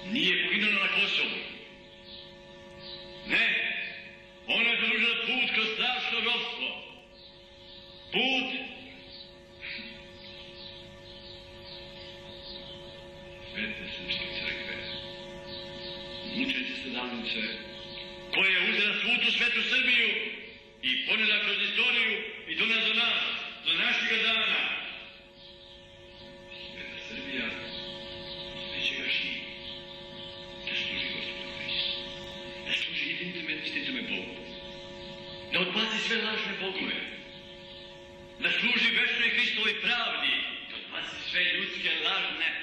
nije poginula na Kosovu. Ne, ona je zadužila put kroz strašno ropstvo. Put Svete Srpske crkve, mučenice stradalnice, koja je uzela svu tu svetu Srbiju i ponela kroz istoriju i donela do nas, do našega dana. Sveta Srbija svećega živi, da služi Gospodu Hristu, da služi jedinstvenome Bogu, da odbaci sve lažne bogove, da služi večnoj Hristovoj pravdi, da odbaci sve ljudske lažne